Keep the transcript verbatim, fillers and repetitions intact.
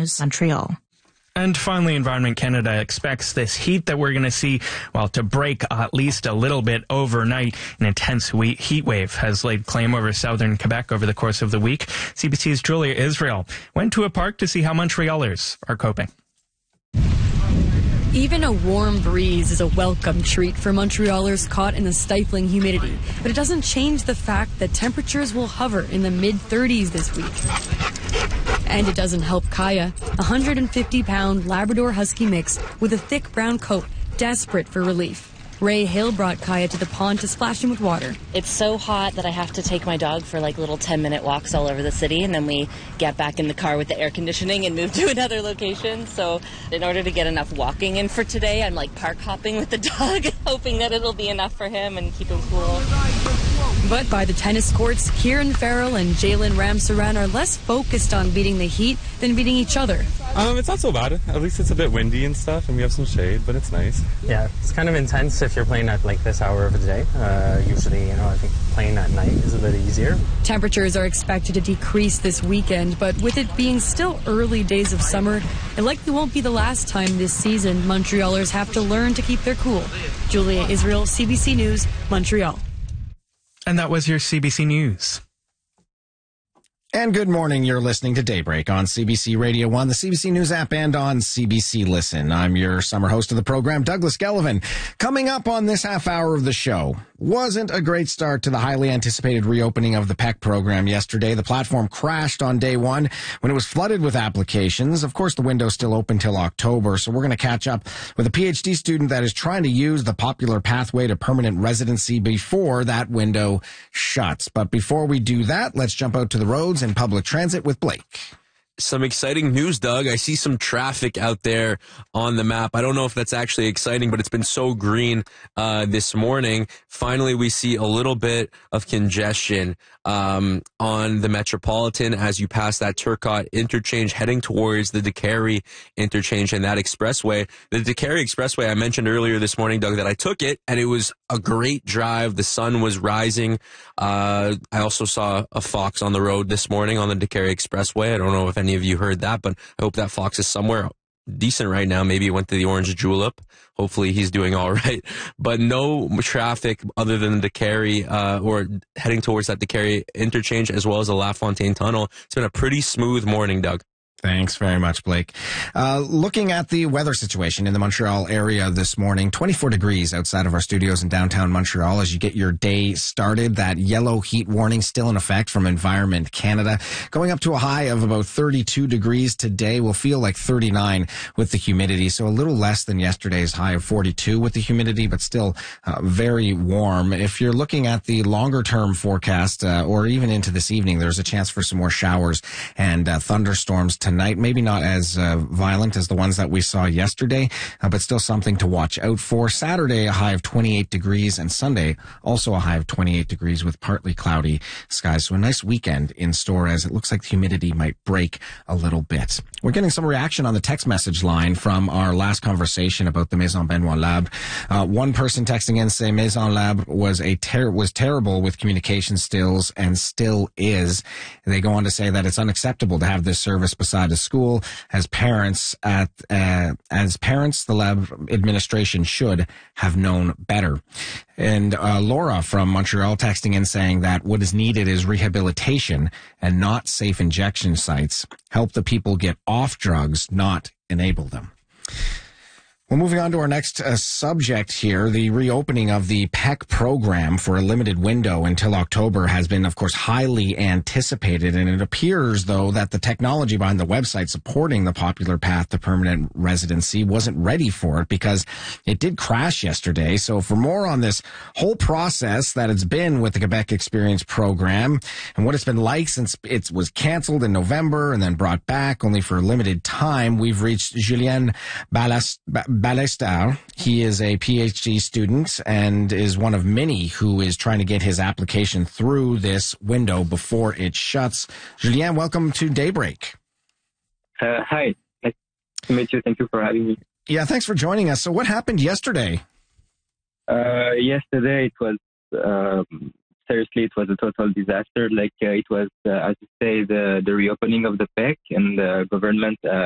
News, Montreal. And finally, Environment Canada expects this heat that we're going to see, well, to break at least a little bit overnight. An intense heat wave has laid claim over southern Quebec over the course of the week. C B C's Julia Israel went to a park to see how Montrealers are coping. Even a warm breeze is a welcome treat for Montrealers caught in the stifling humidity. But it doesn't change the fact that temperatures will hover in the mid thirties this week. And it doesn't help Kaya, a one hundred fifty pound Labrador Husky mix with a thick brown coat, desperate for relief. Ray Hill brought Kaya to the pond to splash him with water. It's so hot that I have to take my dog for like little ten minute walks all over the city, and then we get back in the car with the air conditioning and move to another location. So in order to get enough walking in for today, I'm like park hopping with the dog, hoping that it'll be enough for him and keep him cool. But by the tennis courts, Kieran Farrell and Jalen Ramsaran are less focused on beating the heat than beating each other. Um, it's not so bad. At least it's a bit windy and stuff, and we have some shade, but it's nice. Yeah, it's kind of intense if you're playing at like this hour of the day. Uh, usually, you know, I think playing at night is a bit easier. Temperatures are expected to decrease this weekend, but with it being still early days of summer, it likely won't be the last time this season Montrealers have to learn to keep their cool. Julia Israel, C B C News, Montreal. And that was your C B C News. And good morning. You're listening to Daybreak on C B C Radio one, the C B C News app, and on C B C Listen. I'm your summer host of the program, Douglas Gellivan. Coming up on this half hour of the show, wasn't a great start to the highly anticipated reopening of the P E C program yesterday. The platform crashed on day one when it was flooded with applications. Of course, the window's still open till October, so we're going to catch up with a PhD student that is trying to use the popular pathway to permanent residency before that window shuts. But before we do that, let's jump out to the roads and public transit with Blake. Some exciting news, Doug. I see some traffic out there on the map. I don't know if that's actually exciting, but it's been so green uh, this morning. Finally, we see a little bit of congestion um, on the Metropolitan as you pass that Turcotte interchange heading towards the Décarie interchange and that expressway. The Décarie expressway, I mentioned earlier this morning, Doug, that I took it, and it was a great drive. The sun was rising. Uh, I also saw a fox on the road this morning on the Décarie expressway. I don't know if any of you heard that, but I hope that fox is somewhere decent right now. Maybe he went to the Orange Julep. Hopefully he's doing all right. But no traffic other than the Décarie, uh, or heading towards that Décarie interchange as well as the La Fontaine Tunnel. It's been a pretty smooth morning, Doug. Thanks very much, Blake. Uh, looking at the weather situation in the Montreal area this morning, twenty-four degrees outside of our studios in downtown Montreal as you get your day started. That yellow heat warning still in effect from Environment Canada. Going up to a high of about thirty-two degrees today. Will feel like thirty-nine with the humidity, so a little less than yesterday's high of forty-two with the humidity, but still uh, very warm. If you're looking at the longer term forecast, uh, or even into this evening, there's a chance for some more showers and uh, thunderstorms tonight. Maybe not as uh, violent as the ones that we saw yesterday, uh, but still something to watch out for. Saturday, a high of twenty-eight degrees, and Sunday, also a high of twenty-eight degrees with partly cloudy skies. So a nice weekend in store as it looks like the humidity might break a little bit. We're getting some reaction on the text message line from our last conversation about the Maison Benoit Lab. Uh, one person texting in saying Maison Lab was a ter- was terrible with communication skills and still is. They go on to say that it's unacceptable to have this service beside a school. As parents, at uh, as parents, the lab administration should have known better. And uh, Laura from Montreal texting in saying that what is needed is rehabilitation and not safe injection sites. Help the people get off drugs, not enable them. Well, moving on to our next uh, subject here, the reopening of the P E C program for a limited window until October has been, of course, highly anticipated, and it appears, though, that the technology behind the website supporting the popular path to permanent residency wasn't ready for it because it did crash yesterday. So for more on this whole process that it's been with the Quebec Experience program and what it's been like since it was canceled in November and then brought back only for a limited time, we've reached Julien Ballast. Ballestar. He is a PhD student and is one of many who is trying to get his application through this window before it shuts. Julien, welcome to Daybreak. Uh, hi. Nice to meet you. Thank you for having me. Yeah, thanks for joining us. So what happened yesterday? Uh, yesterday it was, um, seriously, it was a total disaster. Like uh, it was, uh, as you say, the, the reopening of the P E C, and the government uh,